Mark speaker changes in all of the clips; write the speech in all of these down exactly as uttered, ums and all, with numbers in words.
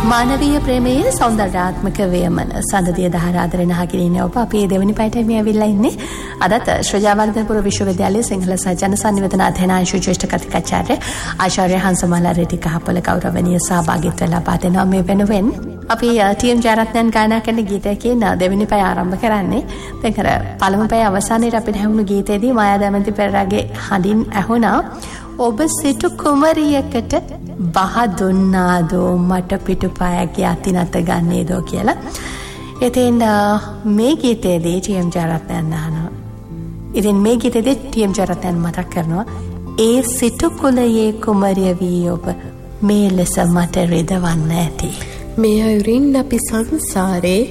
Speaker 1: මානවීය ප්‍රේමයේ සෞන්දර්යාත්මක වේමන සඳදිය දහරාදරණ අහගෙන ඔබ අපේ දෙවනි පැයටයි මේ ඇවිල්ලා ඉන්නේ. අදත් ශ්‍රජාවර්ධනපුර විශ්වවිද්‍යාලයේ සිංහල සහ ජන සංනිවේදන අධ්‍යනාංශ ජ්‍යෙෂ්ඨ කතිකාචාර්ය ආචාර්ය හංසමාලා රෙඩි කහපොළ ගෞරවනීය සහභාගීත්වය ලබා දෙනවා. මේ වෙනුවෙන් අපි ටීඑම් ජයරත්නයන් ගායනා කරන ගීතයකින් දෙවනි පැය ආරම්භ කරන්නේ. දැන් අර පළමු පැය අවසානයේ අපිට හැවුණු ගීතයේදී මායා දමන්ති පෙරේරාගේ හඬින් ඇහුණා ඔබ සිටු කුමරියකට බහ දුන්නාදෝ මට පිටුපායගේ අති නැත ගන්නේදෝ කියලා. ඉතින් මේ ගීතයේදී ටීඑම් ජයරත්නයන් අහනවා. ඉතින් මේ ගීතයේදී ටීඑම් ජයරත්නයන් මතක් කරනවා ඒ සිටු කුලයේ කුමරිය වී ඔබ මේ ලෙස මට රිදවන්න ඇති.
Speaker 2: මේ අයුරින් අපි සංසාරේ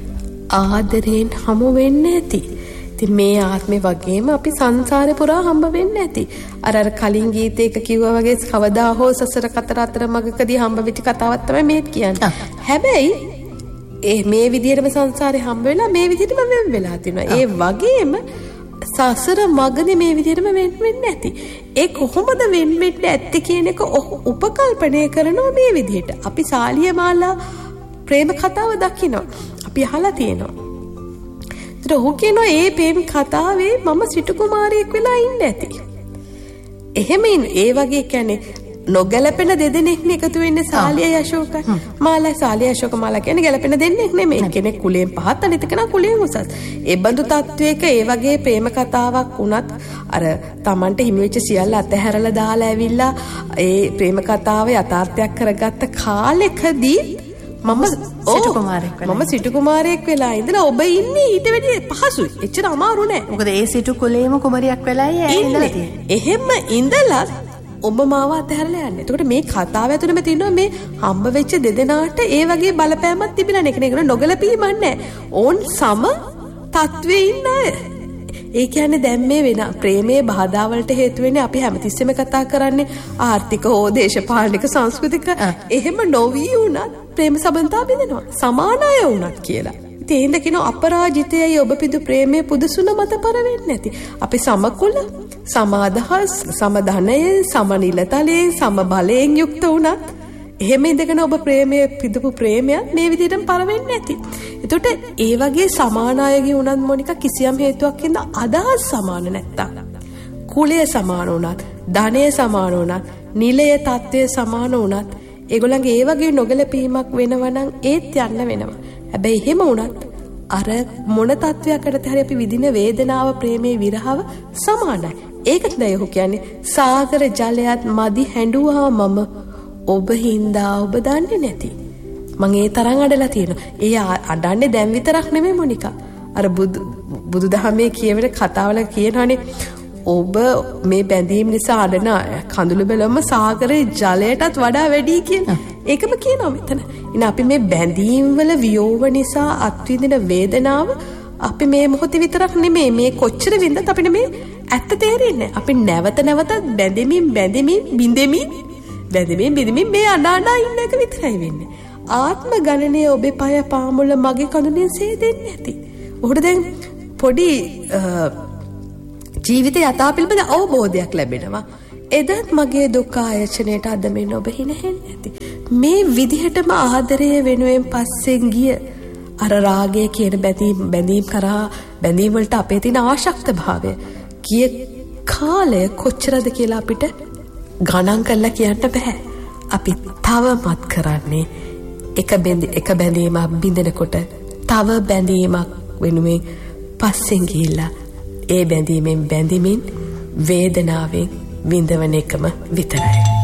Speaker 2: ආදරයෙන් හමු වෙන්න ඇති. ඉතින් මේ ආත්මේ වගේම අපි සංසාරේ පුරා හම්බ වෙන්න ඇති. අර අර කලින් ගීතයක කිව්වා වගේ කවදා හෝ සසර කතර අතර මගකදී හම්බ වෙච්ච කතාවක් තමයි මේ කියන්නේ. හැබැයි ඒ මේ විදිහටම සංසාරේ හම්බ වෙලා මේ විදිහටම වෙන් වෙලා තිනවා. ඒ වගේම සසර මගදී මේ විදිහටම වෙන් වෙන්න ඇති. ඒ කොහොමද වෙන් වෙන්න ඇත්තේ කියන එක උපකල්පනය කරනවා මේ විදිහට. අපි සාලිය මාලා ප්‍රේම කතාව දකිනවා. අපි අහලා තියෙනවා. ඒතර ඔහු කියනවා ඒ ප්‍රේම කතාවේ මම සිටු කුමාරියෙක් වෙලා ඉන්න ඇති. එහෙම ඒ වගේ කියන්නේ නොගැලපෙන දෙදෙනෙක්නේ එකතු වෙන්නේ සාලියයි අශෝකයි. මාලා සාලිය අශෝක මාලා කියන්නේ ගැලපෙන දෙන්නෙක් නෙමෙයි. කෙනෙක් කුලයෙන් පහත් අනිත් කෙනා කුලයෙන් උසස්. ඒ බඳු තත්වයක ඒ වගේ ප්‍රේම කතාවක් වුණත් අර Tamanට හිමි වෙච්ච සියල්ල අතහැරලා දාලා ඇවිල්ලා ඒ ප්‍රේම කතාව යථාර්ථයක් කරගත්ත කාලෙකදී මම සිටු කුමාරයෙක් වෙලා මම සිටු කුමාරයෙක් වෙලා ඉඳලා ඔබ ඉන්නේ ඊට වැඩිය පහසුයි. එච්චර අමාරු නෑ.
Speaker 1: මොකද ඒ සිටු කුලේම කුමරියක් වෙලායි ඉඳලා තියෙන්නේ.
Speaker 2: එහෙම ඉඳලා ඔබ මාව අතහැරලා යන්නේ. එතකොට මේ කතාව ඇතුළේම තියෙනවා මේ හම්බ වෙච්ච දෙදෙනාට ඒ වගේ බලපෑමක් තිබිලා නේ. කෙනෙකුට නොගැලපීමක් නැහැ. ඕන් සම තත්වයේ ඉන්න අය. ඒ කියන්නේ දැන් මේ වෙන ප්‍රේමයේ බාධා වලට හේතු වෙන්නේ අපි හැමතිස්සෙම කතා කරන්නේ ආර්ථික හෝ දේශපාලනික සංස්කෘතික එහෙම නොවි වුණත් ප්‍රේම සම්බන්ධතා බෙදෙනවා. සමාන අය වුණත් කියලා. ඉතින් එහෙනම් කියනවා අපරාජිතයයි ඔබ පිදු ප්‍රේමයේ පුදුසුන මත පර වෙන්නේ නැති. අපි සමකුල සමාදහස් සමධනයෙන් සමනිලතලයෙන් සමබලයෙන් යුක්ත වුණත් එහෙම ඉඳගෙන ඔබ ප්‍රේමයේ පිදුපු ප්‍රේමයක් මේ විදිහටම පර වෙන්නේ නැති. එතකොට ඒ වගේ සමාන අයගේ උනත් මොනිකා කිසියම් හේතුවක් හින්දා අදහස් සමාන නැත්තම් කුලය සමාන වුණත් ධනය සමාන වුණත් නිලය තත්ත්වය සමාන වුණත් ඒගොල්ලන්ගේ ඒ වගේ නොගැලපීමක් වෙනවා නම් ඒත් යන්න වෙනවා. හැබැයි එහෙම වුණත් අර මොන තත්වයකටද හරි අපි විඳින වේදනාව ප්‍රේමයේ විරහව සමානයි. ඒකට නෑ කියන්නේ සාගර ජලයත් මදි හැඬුවා මම ඔබ හින්දා ඔබ දන්නේ නැති. මම ඒ තරම් අඩලා තියෙනවා. ඒ අඩන්නේ දැන් විතරක් නෙමෙයි මොනිකා. අර බුදු බුදුදහමේ කියවෙන කතාවල කියනවානේ ඔබ මේ බැඳීම් නිසා අඩන කඳුළු බැලුවම සාගරේ ජලයටත් වඩා වැඩි කියලා. ඒකම කියනවා මෙතන. ඉතින් අපි මේ බැඳීම් වල වියෝව නිසා අත්විඳින වේදනාව අපි මේ මොහොතේ විතරක් නෙමෙයි මේ කොච්චර වින්දත් අපිට මේ ඇත්ත තේරෙන්නේ. අපි නැවත නැවතත් බැඳෙමින් බැඳෙමින් බින්දෙමින් බැඳෙමින් බින්දෙමින් මේ අනාඩා ඉන්න එක විතරයි වෙන්නේ. ආත්ම ගණනයේ ඔබේ පය පාමුල මගේ කඳුලෙන් සේදෙන්නේ නැති. උහුට දැන් පොඩි ජීවිත යථා පිළිබඳ අවබෝධයක් ලැබෙනවා. එදත් මගේ දුක් ආයචනයට අද මෙන්න ඔබ හිනෙන්නේ නැති. මේ විදිහටම ආදරය වෙනුවෙන් පස්සෙන් ගිය අර රාගය කියන බැඳීම් බැඳීම් කරා බැඳීම් වලට අපේ තියෙන ආශක්තභාවය කී කාලය කොච්චරද කියලා අපිට ගණන් කරලා කියන්න බෑ. අපි තවමත් කරන්නේ එක බැඳ එක බැඳීමක් බින්දනකොට තව බැඳීමක් වෙනුවෙන් පස්සෙන් ගිහිල්ලා ඒ බැඳීමෙන් බැඳීමින් වේදනාවෙන් විඳවන එකම විතරයි.